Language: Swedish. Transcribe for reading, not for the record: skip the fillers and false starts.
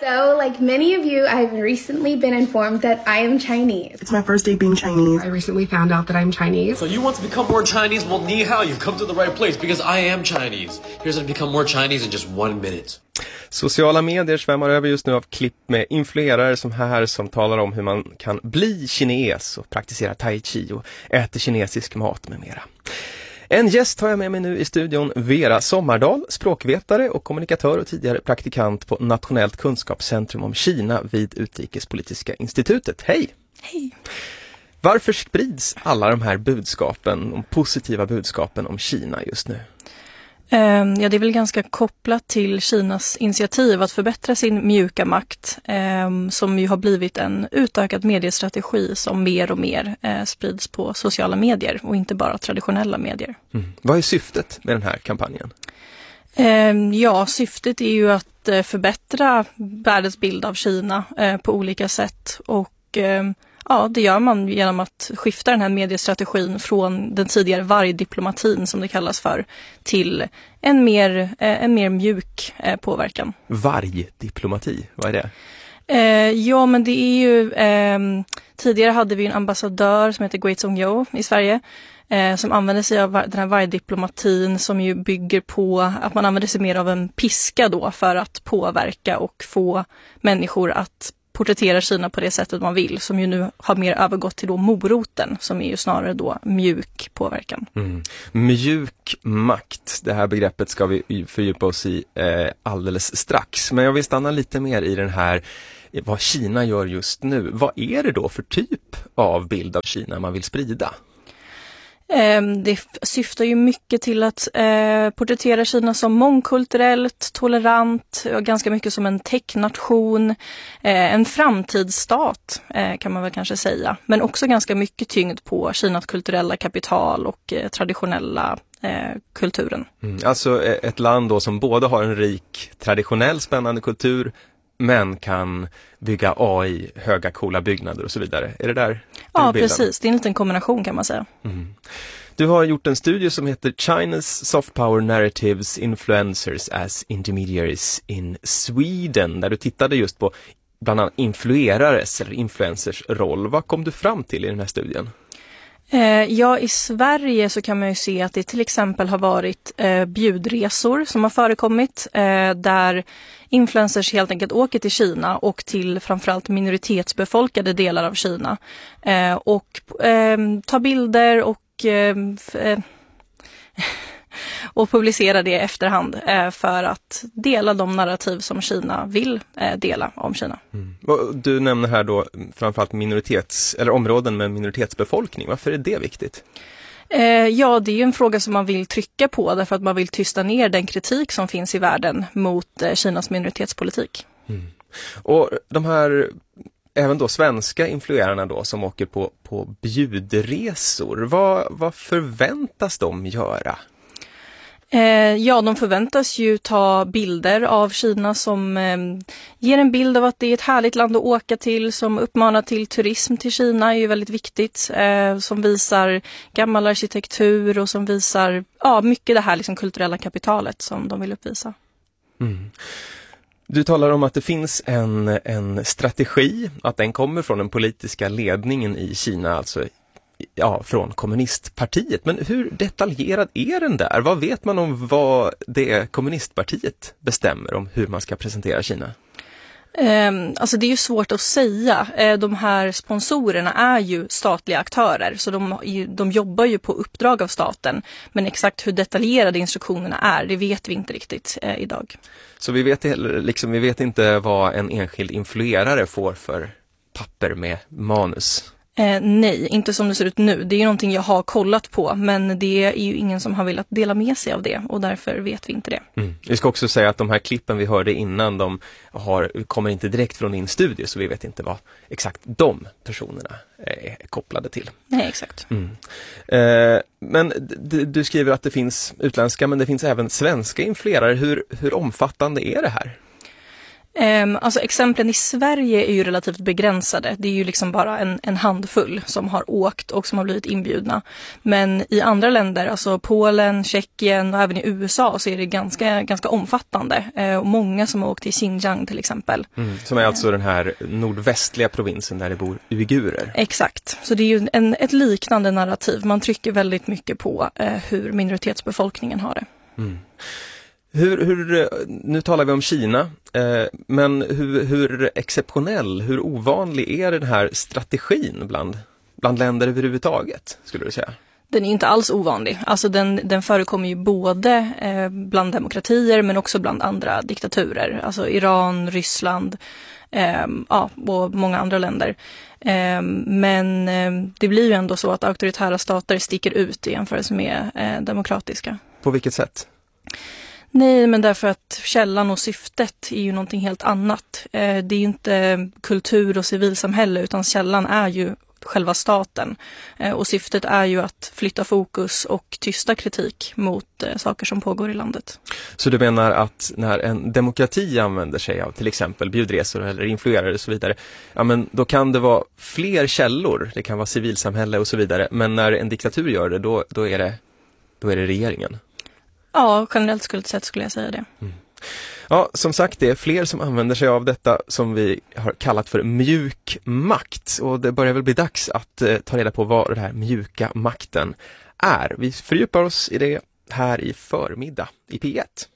So, like many of you, I've recently been informed that I am Chinese. It's my first day being Chinese. I recently found out that I'm Chinese. So you want to become more Chinese? Well, ni hao, you've come to the right place because I am Chinese. Here's how to become more Chinese in just 1 minute. Sociala medier svämmar över just nu av klipp med influerare som talar om hur man kan bli kines och praktisera tai chi och äta kinesisk mat med mera. En gäst har jag med mig nu i studion, Vera Sommardal, språkvetare och kommunikatör och tidigare praktikant på Nationellt kunskapscentrum om Kina vid Utrikespolitiska institutet. Hej! Hej! Varför sprids alla de här budskapen, de positiva budskapen om Kina just nu? Ja, det är väl ganska kopplat till Kinas initiativ att förbättra sin mjuka makt som ju har blivit en utökad mediestrategi som mer och mer sprids på sociala medier och inte bara traditionella medier. Vad är syftet med den här kampanjen? Ja, syftet är ju att förbättra världens bild av Kina på olika sätt och ja, det gör man genom att skifta den här mediestrategin från den tidigare vargdiplomatin som det kallas för till en mer mjuk påverkan. Vargdiplomati, vad är det? Ja, men det är ju tidigare hade vi en ambassadör som heter Gui Zhongyo i Sverige som använder sig av den här vargdiplomatin som ju bygger på att man använder sig mer av en piska då för att påverka och få människor att porträttera Kina på det sättet man vill, som ju nu har mer övergått till då moroten, som är ju snarare då mjuk påverkan. Mjuk makt, det här begreppet ska vi fördjupa oss i alldeles strax. Men jag vill stanna lite mer i den här, vad Kina gör just nu. Vad är det då för typ av bild av Kina man vill sprida? Det syftar ju mycket till att porträttera Kina som mångkulturellt, tolerant och ganska mycket som en technation, en framtidsstat kan man väl kanske säga. Men också ganska mycket tyngd på Kinas kulturella kapital och traditionella kulturen. Alltså ett land då som både har en rik traditionell spännande kultur men kan bygga AI, höga coola byggnader och så vidare. Är det där? Ja, precis. Det är en liten kombination kan man säga. Du har gjort en studie som heter China's Soft Power Narratives Influencers as Intermediaries in Sweden, där du tittade just på bland annat influerares eller influencers roll. Vad kom du fram till i den här studien? Ja, i Sverige så kan man ju se att det till exempel har varit bjudresor som har förekommit där influencers helt enkelt åker till Kina och till framförallt minoritetsbefolkade delar av Kina och tar bilder och publicerar det i efterhand för att dela de narrativ som Kina vill dela om Kina. Du nämner här då framförallt områden med minoritetsbefolkning. Varför är det viktigt? Ja, det är ju en fråga som man vill trycka på därför att man vill tysta ner den kritik som finns i världen mot Kinas minoritetspolitik. Och de här även då svenska influerarna då som åker på bjudresor, vad förväntas de göra? Ja, de förväntas ju ta bilder av Kina som ger en bild av att det är ett härligt land att åka till, som uppmanar till turism till Kina är ju väldigt viktigt, som visar gammal arkitektur och som visar mycket det här liksom kulturella kapitalet som de vill uppvisa. Du talar om att det finns en strategi, att den kommer från den politiska ledningen i Kina, alltså från kommunistpartiet. Men hur detaljerad är den där? Vad vet man om vad det kommunistpartiet bestämmer om hur man ska presentera Kina? Alltså det är ju svårt att säga. De här sponsorerna är ju statliga aktörer så de jobbar ju på uppdrag av staten. Men exakt hur detaljerade instruktionerna är, det vet vi inte riktigt idag. Så vi vet inte vad en enskild influerare får för papper med manus? Nej, inte som det ser ut nu. Det är ju någonting jag har kollat på, men det är ju ingen som har velat dela med sig av det och därför vet vi inte det. Vi ska också säga att de här klippen vi hörde innan, kommer inte direkt från din studie, så vi vet inte vad exakt de personerna är kopplade till. Nej, exakt. Men du skriver att det finns utländska, men det finns även svenska influerare. Hur omfattande är det här? Alltså exemplen i Sverige är ju relativt begränsade. Det är ju liksom bara en handfull som har åkt och som har blivit inbjudna. Men i andra länder, alltså Polen, Tjeckien och även i USA, så är det ganska omfattande. Och många som har åkt till Xinjiang till exempel. Som är alltså den här nordvästliga provinsen där det bor uigurer. Exakt, så det är ju ett liknande narrativ. Man trycker väldigt mycket på hur minoritetsbefolkningen har det. Nu talar vi om Kina, men hur exceptionell, hur ovanlig är den här strategin bland länder överhuvudtaget, skulle du säga? Den är inte alls ovanlig. Alltså den förekommer ju både bland demokratier men också bland andra diktaturer. Alltså Iran, Ryssland och många andra länder. Men det blir ju ändå så att auktoritära stater sticker ut i jämförelse med demokratiska. På vilket sätt? Nej, men därför att källan och syftet är ju någonting helt annat. Det är ju inte kultur och civilsamhälle, utan källan är ju själva staten. Och syftet är ju att flytta fokus och tysta kritik mot saker som pågår i landet. Så du menar att när en demokrati använder sig av till exempel bjudresor eller influerare och så vidare, ja, men då kan det vara fler källor, det kan vara civilsamhälle och så vidare, men när en diktatur gör det, då är det regeringen? Ja, generellt sett skulle jag säga det. Ja, som sagt, det är fler som använder sig av detta som vi har kallat för mjuk makt. Och det börjar väl bli dags att ta reda på vad den här mjuka makten är. Vi fördjupar oss i det här i förmiddag i P1.